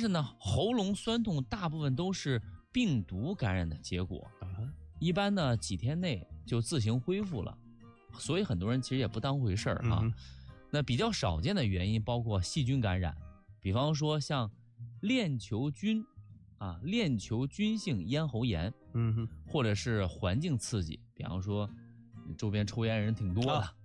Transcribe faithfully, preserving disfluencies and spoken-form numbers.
是呢，喉咙酸痛大部分都是病毒感染的结果，一般呢几天内就自行恢复了，所以很多人其实也不当回事儿啊。嗯、那比较少见的原因包括细菌感染，比方说像链球菌啊，链球菌性咽喉炎，嗯哼，或者是环境刺激，比方说周边抽烟人挺多的。啊